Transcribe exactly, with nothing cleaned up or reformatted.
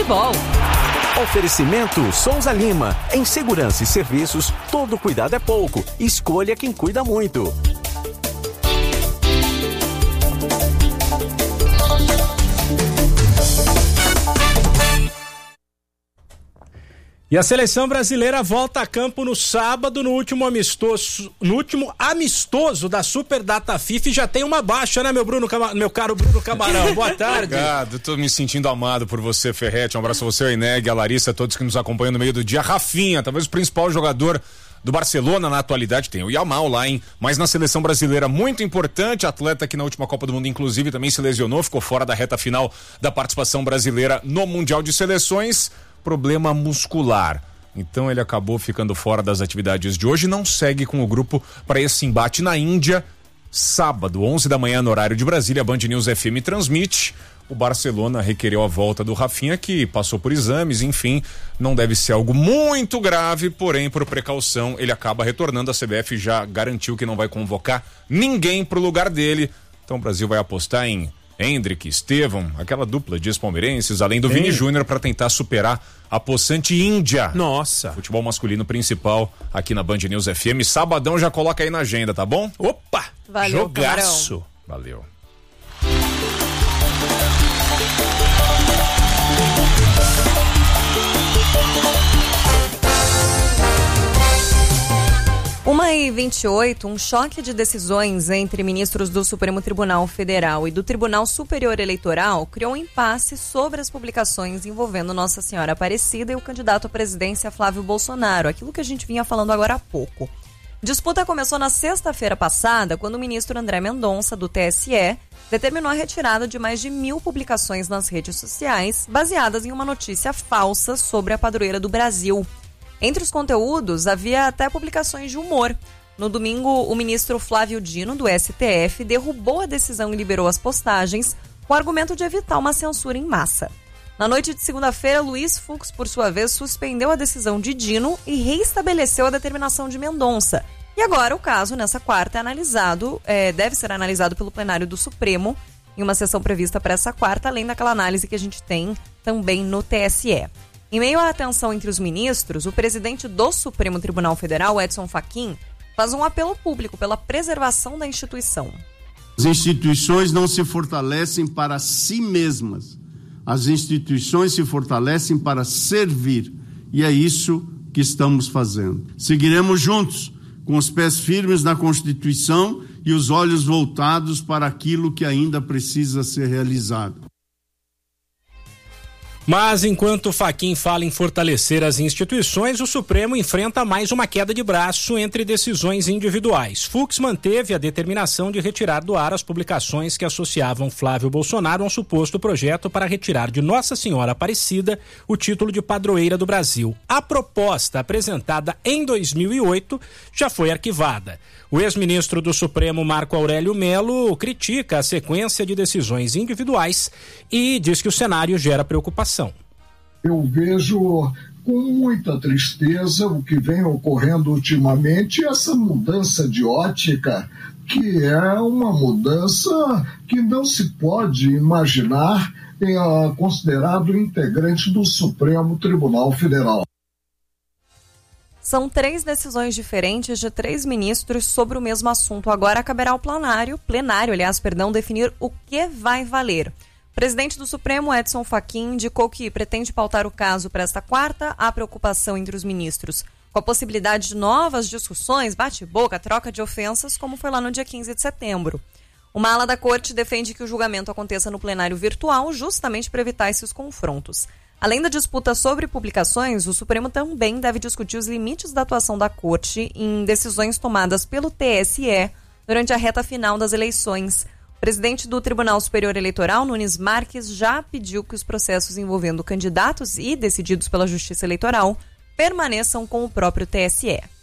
futebol. Oferecimento Souza Lima. Em segurança e serviços, todo cuidado é pouco. Escolha quem cuida muito. E a seleção brasileira volta a campo no sábado, no último amistoso, no último amistoso da Super Data FIFA, e já tem uma baixa, né, meu Bruno, meu caro Bruno Camarão? Boa tarde. Obrigado, tô me sentindo amado por você, Ferretti. Um abraço a você, a Ineg, a Larissa, a todos que nos acompanham no meio do dia. Rafinha, talvez o principal jogador do Barcelona na atualidade, tem o Yamal lá, hein? Mas na seleção brasileira, muito importante, atleta que na última Copa do Mundo, inclusive, também se lesionou, ficou fora da reta final da participação brasileira no Mundial de Seleções. Problema muscular. Então ele acabou ficando fora das atividades de hoje e não segue com o grupo para esse embate na Índia, sábado, onze da manhã no horário de Brasília. A Band News F M transmite. O Barcelona requereu a volta do Rafinha, que passou por exames, enfim, não deve ser algo muito grave, porém, por precaução, ele acaba retornando. A C B F já garantiu que não vai convocar ninguém pro lugar dele. Então o Brasil vai apostar em Hendrick, Estevão, aquela dupla de ex-palmeirenses, além do Ei. Vini Júnior, para tentar superar a possante Índia. Nossa! Futebol masculino principal aqui na Band News F M. Sabadão já coloca aí na agenda, tá bom? Opa! Valeu, jogaço! Camarão. Valeu. uma e vinte e oito, um choque de decisões entre ministros do Supremo Tribunal Federal e do Tribunal Superior Eleitoral criou um impasse sobre as publicações envolvendo Nossa Senhora Aparecida e o candidato à presidência Flávio Bolsonaro, aquilo que a gente vinha falando agora há pouco. Disputa começou na sexta-feira passada, quando o ministro André Mendonça, do T S E, determinou a retirada de mais de mil publicações nas redes sociais, baseadas em uma notícia falsa sobre a padroeira do Brasil. Entre os conteúdos, havia até publicações de humor. No domingo, o ministro Flávio Dino, do S T F, derrubou a decisão e liberou as postagens, com o argumento de evitar uma censura em massa. Na noite de segunda-feira, Luiz Fux, por sua vez, suspendeu a decisão de Dino e reestabeleceu a determinação de Mendonça. E agora o caso, nessa quarta, é analisado, é, deve ser analisado pelo plenário do Supremo, em uma sessão prevista para essa quarta, além daquela análise que a gente tem também no T S E. Em meio à tensão entre os ministros, o presidente do Supremo Tribunal Federal, Edson Fachin, faz um apelo público pela preservação da instituição. As instituições não se fortalecem para si mesmas. As instituições se fortalecem para servir. E é isso que estamos fazendo. Seguiremos juntos, com os pés firmes na Constituição e os olhos voltados para aquilo que ainda precisa ser realizado. Mas enquanto Fachin fala em fortalecer as instituições, o Supremo enfrenta mais uma queda de braço entre decisões individuais. Fux manteve a determinação de retirar do ar as publicações que associavam Flávio Bolsonaro a um suposto projeto para retirar de Nossa Senhora Aparecida o título de padroeira do Brasil. A proposta, apresentada em dois mil e oito, já foi arquivada. O ex-ministro do Supremo, Marco Aurélio Melo, critica a sequência de decisões individuais e diz que o cenário gera preocupação. Eu vejo com muita tristeza o que vem ocorrendo ultimamente, essa mudança de ótica, que é uma mudança que não se pode imaginar é, considerado integrante do Supremo Tribunal Federal. São três decisões diferentes de três ministros sobre o mesmo assunto. Agora caberá ao plenário, plenário, aliás, perdão, definir o que vai valer. O presidente do Supremo, Edson Fachin, indicou que pretende pautar o caso para esta quarta. Há preocupação entre os ministros com a possibilidade de novas discussões, bate-boca, troca de ofensas, como foi lá no dia quinze de setembro. Uma ala da corte defende que o julgamento aconteça no plenário virtual, justamente para evitar esses confrontos. Além da disputa sobre publicações, o Supremo também deve discutir os limites da atuação da Corte em decisões tomadas pelo T S E durante a reta final das eleições. O presidente do Tribunal Superior Eleitoral, Nunes Marques, já pediu que os processos envolvendo candidatos e decididos pela Justiça Eleitoral permaneçam com o próprio T S E.